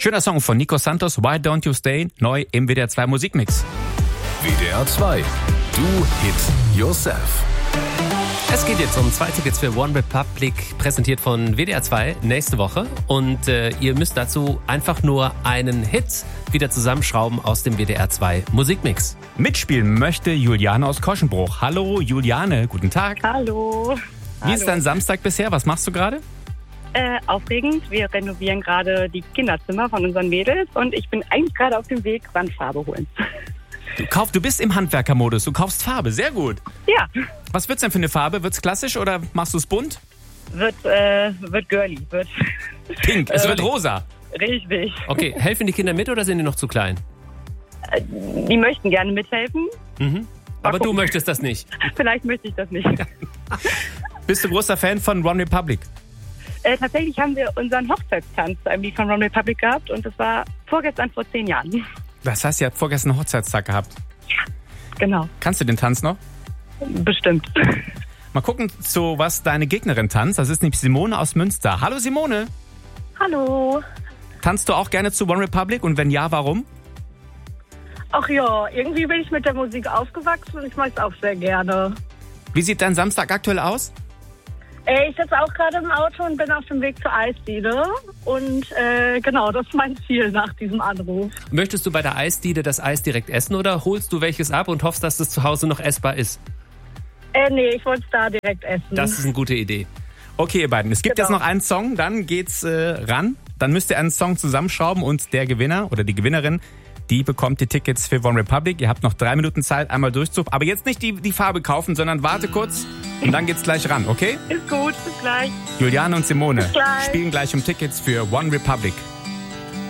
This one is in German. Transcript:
Schöner Song von Nico Santos, Why Don't You Stay, neu im WDR 2 Musikmix. WDR 2, Do Hit Yourself. Es geht jetzt um 2 Tickets für One Republic, präsentiert von WDR 2 nächste Woche. Und ihr müsst dazu einfach nur einen Hit wieder zusammenschrauben aus dem WDR 2 Musikmix. Mitspielen möchte Juliane aus Koschenbruch. Hallo Juliane, guten Tag. Hallo. Wie ist dein Samstag bisher? Was machst du gerade? Aufregend. Wir renovieren gerade die Kinderzimmer von unseren Mädels und ich bin eigentlich gerade auf dem Weg, Wandfarbe holen. Du bist im Handwerkermodus, du kaufst Farbe, sehr gut. Ja. Was wird's denn für eine Farbe? Wird's klassisch oder machst du es bunt? Wird girly. Wird Pink, es wird rosa. Richtig. Okay, helfen die Kinder mit oder sind die noch zu klein? Die möchten gerne mithelfen. Aber du möchtest das nicht. Vielleicht möchte ich das nicht. Bist du großer Fan von One Republic? Tatsächlich haben wir unseren Hochzeitstanz zu einem Lied von One Republic gehabt und das war vorgestern vor 10 Jahren. Das heißt, ihr habt vorgestern einen Hochzeitstag gehabt. Genau. Kannst du den Tanz noch? Bestimmt. Mal gucken, zu was deine Gegnerin tanzt. Das ist nämlich Simone aus Münster. Hallo Simone. Hallo. Tanzt du auch gerne zu One Republic und wenn ja, warum? Ach ja, irgendwie bin ich mit der Musik aufgewachsen und ich mag es auch sehr gerne. Wie sieht dein Samstag aktuell aus? Ich sitze auch gerade im Auto und bin auf dem Weg zur Eisdiele. Und genau, das ist mein Ziel nach diesem Anruf. Möchtest du bei der Eisdiele das Eis direkt essen oder holst du welches ab und hoffst, dass das zu Hause noch essbar ist? Nee, ich wollte es da direkt essen. Das ist eine gute Idee. Okay, ihr beiden, es gibt jetzt noch einen Song, dann geht's ran. Dann müsst ihr einen Song zusammenschrauben und der Gewinner oder die Gewinnerin, die bekommt die Tickets für One Republic. Ihr habt noch 3 Minuten Zeit, einmal durchzurufen. Aber jetzt nicht die Farbe kaufen, sondern warte kurz und dann geht's gleich ran, okay? Ist gut, bis gleich. Juliane und Simone Bis gleich. spielen gleich um Tickets für One Republic.